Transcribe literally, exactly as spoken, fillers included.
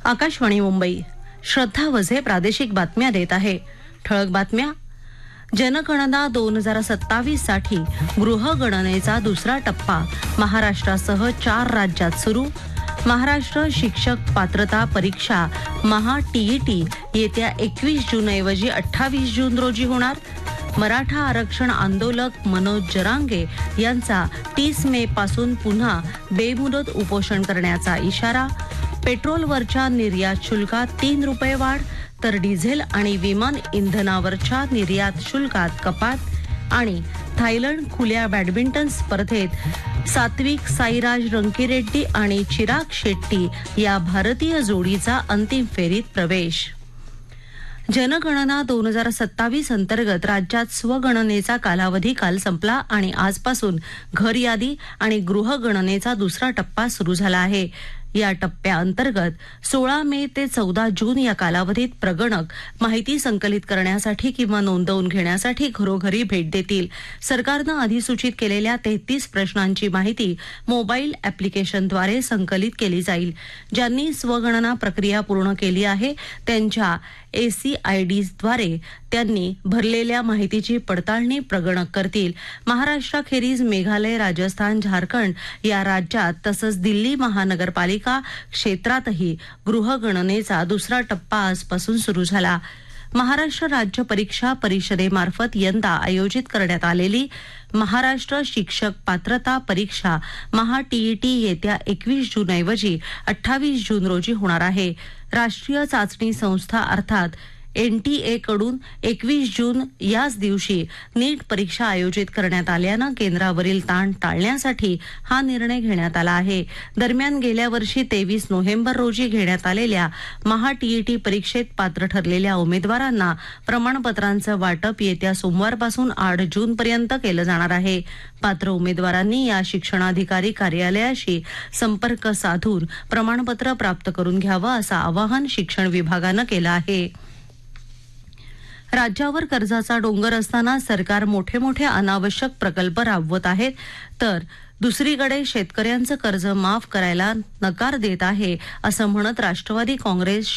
आकाशवाणी मुंबई. श्रद्धा वझे प्रादेशिक बातम्या देत आहे. ठळक बातम्या. जनगणना दोन हजार सत्तावीस साठी गृहगणनेचा दुसरा टप्पा महाराष्ट्रासह चार राज्यात सुरू. महाराष्ट्र शिक्षक पात्रता परीक्षा महा टीईटी येत्या एकवीस जून ऐवजी अठ्ठावीस जून रोजी होणार. मराठा आरक्षण आंदोलक मनोज जरांगे यांचा तीस मे पासून पुन्हा बेमुदत उपोषण करण्याचा इशारा. पेट्रोलवरच्या निर्यात शुल्कात तीन रुपये वाढ तर डिझेल आणि विमान इंधनावरच्या निर्यात शुल्कात कपात. आणि थायलंड खुल्या बॅडमिंटन स्पर्धेत सात्विक साईराज रंकीरेड्डी आणि चिराग शेट्टी या भारतीय जोडीचा अंतिम फेरीत प्रवेश. जनगणना दोन हजार सत्तावीस अंतर्गत राज्यात स्वगणनेचा कालावधी काल संपला आणि आजपासून घर यादी आणि गृहगणनेचा दुसरा टप्पा सुरू झाला आहे. या टप्प्याअंतर्गत सोळा मे ते चौदा जून या कालावधीत प्रगणक माहिती संकलित करण्यासाठी किंवा नोंदवून घेण्यासाठी घरोघरी भेट देतील. सरकारनं अधिसूचित केलेल्या तेहतीस प्रश्नांची माहिती मोबाईल अॅप्लिकेशनद्वारे संकलित केली जाईल. ज्यांनी स्वगणना प्रक्रिया पूर्ण केली आहे त्यांच्या एसीआयडीद्वारे त्यांनी भरलेल्या माहितीची पडताळणी प्रगणक करतील. महाराष्ट्राखेरीज मेघालय, राजस्थान, झारखंड या राज्यात तसंच दिल्ली महानगरपालिका क्षेत्रातही गृहगणनेचा दुसरा टप्पा आजपासून सुरू झाला. महाराष्ट्र राज्य परीक्षा परिषदेमार्फत यंदा आयोजित करण्यात आलेली महाराष्ट्र शिक्षक पात्रता परीक्षा महा टीईटी येत्या एकवीस जून ऐवजी अठ्ठावीस जून रोजी होणार आहे. राष्ट्रीय चाचणी संस्था अर्थात एनटीए कडून एकवीस जून याच दिवशी नीट परीक्षा आयोजित करण्यात आल्यानं केंद्रावरील ताण टाळण्यासाठी हा निर्णय घेण्यात आला आहे. दरम्यान गेल्या वर्षी तेवीस नोव्हेंबर रोजी घेण्यात आलेल्या महा टीईटी परीक्षेत पात्र ठरलेल्या उमेदवारांना प्रमाणपत्रांचं वाटप येत्या सोमवारपासून आठ जून पर्यंत केलं जाणार आहे. पात्र उमेदवारांनी या शिक्षणाधिकारी कार्यालयाशी संपर्क साधून प्रमाणपत्र प्राप्त करून घ्यावं असं आवाहन शिक्षण विभागानं केलं आहे. राज्यावर कर्जाचा डोंगर असताना सरकार मोठे मोठे अनावश्यक प्रकल्प राबवत आहेत तर दुसरीकडे शेतकऱ्यांचं कर्ज माफ करायला नकार देत आहे असं म्हणत राष्ट्रवादी काँग्रेस